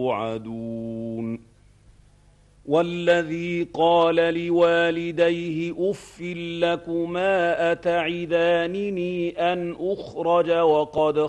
توعدون والذي قال لوالديه اف لكما اتعدانني ان اخرج وقد